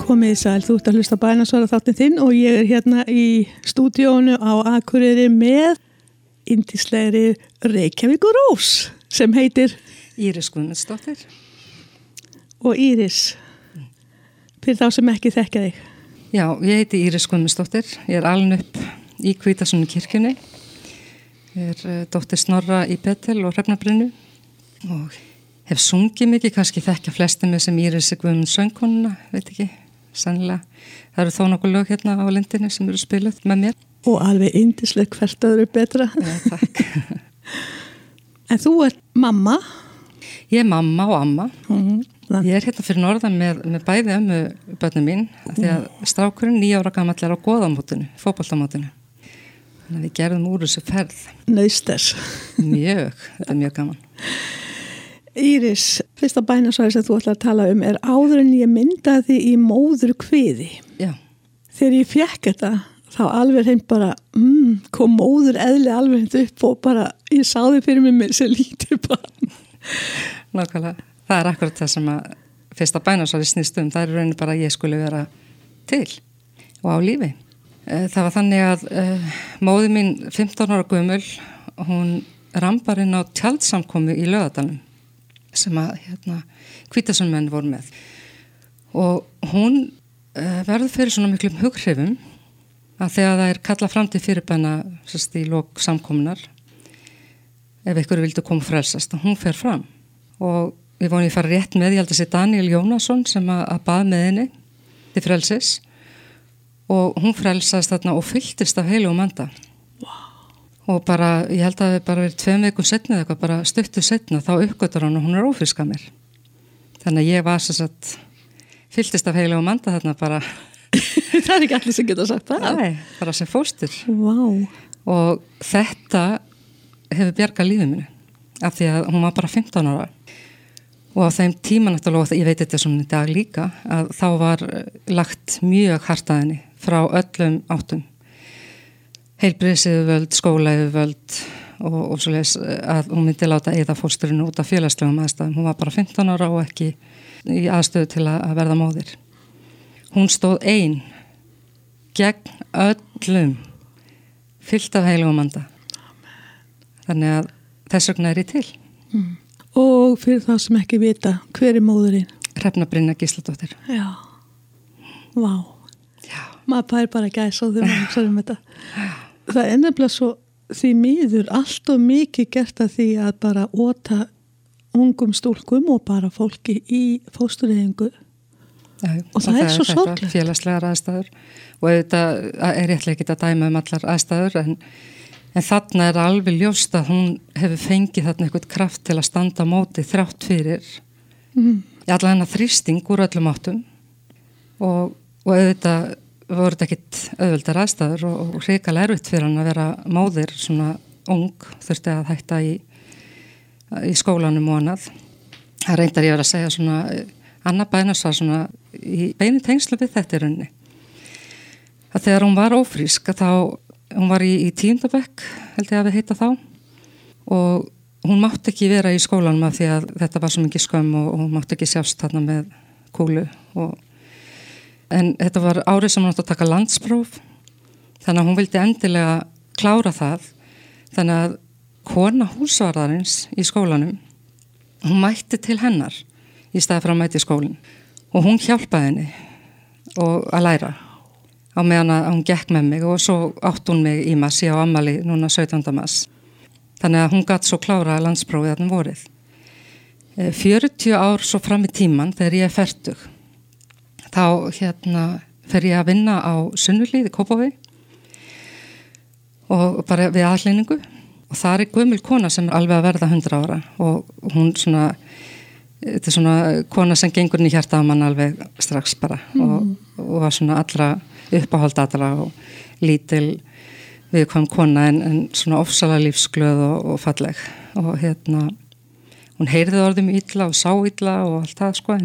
Komið sæl, þú ert að hlusta bænasvara þáttinn þinn og ég hérna í stúdíónu á Akureyri með yndislegri Reykjavíkur Rós sem heitir Íris Guðmundsdóttir. Og Íris, fyrir þá sem ekki þekkja þig. Já, ég heiti Íris Guðmundsdóttir. Ég er alin upp í Hvítasunnu kirkjunni. Ég er dóttir Snorra í Betel og Hrefnabrennu og hef sungið mikið, kannski þekkja flesti mig sem Íris Guðmunds söngkonuna, veit ekki. Sannlega, það eru þó nokkuð lög hérna á lindinni sem eru spiluð með mér. Og alveg yndisleg hvert öðru betra. Já, takk. En þú ert mamma? Ég er mamma og amma. Ég er hérna fyrir norðan með bæði ömmu börnum mín, því að strákurinn 9 ára gamall er á goðamótinu, fótboltamótinu. Þannig að við gerðum úr þessu ferð. Nausters. Mjög, þetta er mjög gaman. Íris, fyrsta bænasvari sem þú ætlar að tala er áður en ég myndaði í móðurkviði. Já. Þegar ég fékk þetta, þá alveg hreint bara, kom móður eðli alveg hreint upp og bara, ég sá þið fyrir mig með þessi lítið bara. Nákvæmlega. Það er akkurat það sem að fyrsta bænasvari snýst það er raunin bara að ég skulle vera til og á lífi. Það var þannig að móðir mín 15 ára gömul, hún rambar inn á tjaldsamkomu í Laugardalnum sem að Hvítasunnumenn voru með og hún verður fyrir svona miklum hughrifum að þegar það er kallað fram til fyrirbæna í lok samkomunar ef ykkur vildu koma frelsast og hún fer fram og við vonum ég fara rétt með, ég held að sé Daniel Jónasson sem að bað með henni til frelsis og hún frelsast þarna og fylltist af heilugum anda. Og bara, ég held að það bara verið 2 vikum setna eða eitthvað, bara stuttu setna, þá uppgötur hann og hún er ófrísk að mér. Þannig að ég var fylltist af heilugum anda þarna bara. Það er ekki allir sem geta sagt það. Nei, bara sem fóstur. Vá. Og þetta hefur bjargað lífið mínu, af því að hún var bara 15 ára. Og á þeim tíma náttúrulega, ég veit þetta svona í dag líka, að þá var lagt mjög hart að henni frá öllum áttum. Heilbrigðisyfirvöld, skólayfirvöld og svoleiðis að hún myndi láta eyða fósturinu út af félagslegum aðstæðum. Hún var bara 15 ára og ekki í aðstöðu til að verða móðir. Hún stóð ein gegn öllum fyllt af heilugum anda. Þannig að þess vegna er ég til. Og fyrir það sem ekki vita, hver er móðurinn? Hrefna Gísladóttir. Já. Vá. Já. Maður pær bara gæs og þau maður þetta. Það er nefnilega svo því miður allt og mikið gert að því að bara óta ungum stúlkum og bara fólki í fóstureyðingu. Og það er svo sorglegt. Félagslegar aðstæður og þetta er réttlega ekki að dæma allar aðstæður en þarna er alveg ljóst að hún hefur fengið þarna eitthvað kraft til að standa á móti þrátt fyrir allan hennar þrýsting úr öllum áttum og auðvitað voru þetta ekkit auðveldar aðstæður og hrikalega erfitt fyrir hann að vera móðir svona ung, þurfti að hætta í skólanum og annað. Það reyndar ég að segja svona annað bænasvar svona í beinu tengslu við þetta í rauninni. Að þegar hún var ófrísk þá, hún var í 10. bekk held ég að við heita þá og hún mátti ekki vera í skólanum af því að þetta var svo mikið skömm og hún mátti ekki sjást þarna með kúlu en þetta var árið sem hún átti að taka landspróf þannig að hún vildi endilega klára það þannig að kona húsvarðarins í skólanum hún mætti til hennar í staði fyrir að mæti í skólinn og hún hjálpaði henni og að læra á meðan að hún gekk með mig og svo átt hún mig í mars, ég á afmæli núna 17. mars þannig að hún gat svo klára landsprófið þarna vorið 40 ár svo fram í tíman þegar ég er fertug þá fer ég að vinna á Sunnuhlíð í Kópavogi og bara við aðhlýningu og það er gömul kona sem er alveg að verða 100 ára og hún þetta er svona kona sem gengur inn í hjarta á mann alveg strax bara og var svona allra uppáhald allra og lítil viðkvæm kona en svona ofsalega lífsglöð og falleg og hún heyrði orðum illa og sá illa og allt það